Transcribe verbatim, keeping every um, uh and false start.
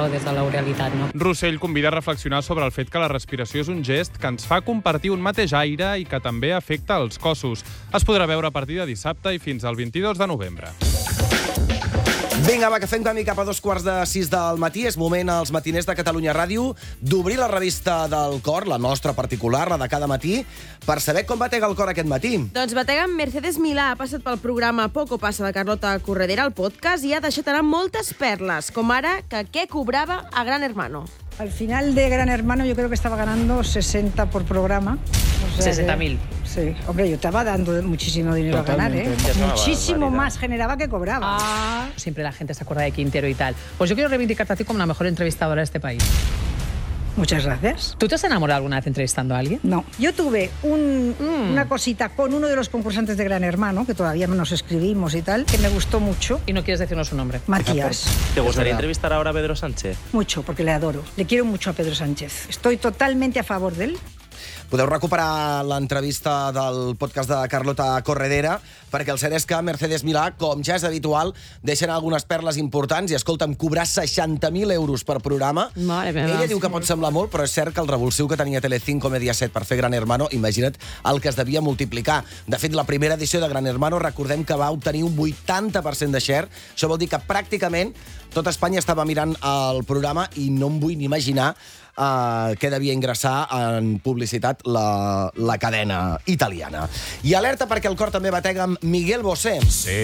veure-ho des de la realitat, no? Rossell convida a reflexionar sobre el fet que la respiració és un gest que ens fa compartir un mateix aire i que també afecta els cossos. Es podrà veure a partir de dissabte i fins al vint-i-dos de novembre. Vinga, va, que fem camí cap a dos quarts de sis del matí. És moment als matiners de Catalunya Ràdio d'obrir la revista del cor, la nostra particular, la de cada matí, per saber com batega el cor aquest matí. Doncs batega amb Mercedes Milà. Ha passat pel programa Poco Passa de Carlota Corredera al podcast i ha deixat anar moltes perles, com ara que què cobrava a Gran Hermano. Al final de Gran Hermano yo creo que estaba ganando sesenta por programa. O sea, sesenta mil. Sí, hombre, yo estaba dando muchísimo dinero Totalmente. a ganar, ¿eh? Muchísimo más generaba que cobraba. Ah, siempre la gente se acuerda de Quintero y tal. Pues yo quiero reivindicarte a ti como la mejor entrevistadora de este país. Muchas gracias. ¿Tú te has enamorado alguna vez entrevistando a alguien? No, yo tuve un, Mm. una cosita con uno de los concursantes de Gran Hermano, que todavía nos escribimos y tal, que me gustó mucho. Y no quieres decirnos su nombre. Matías. ¿Te gustaría entrevistar ahora a Pedro Sánchez? Mucho, porque le adoro. Le quiero mucho a Pedro Sánchez. Estoy totalmente a favor de él. Podeu recuperar l'entrevista del podcast de Carlota Corredera, perquè el cert és que Mercedes Milà, com ja és habitual, deixa anar algunes perles importants i, escolta'm, cobrar seixanta mil euros per programa. Mare meva. Ella diu que pot semblar molt, però és cert que el revulsiu que tenia Telecinco Mediaset per fer Gran Hermano, imagina't el que es devia multiplicar. De fet, la primera edició de Gran Hermano, recordem que va obtenir un vuitanta per cent de share. Això vol dir que pràcticament tot Espanya estava mirant el programa i no em vull ni imaginar Uh, què devia ingressar en publicitat la, la cadena italiana. I alerta perquè el cor també batega amb Miguel Bosé. Sí.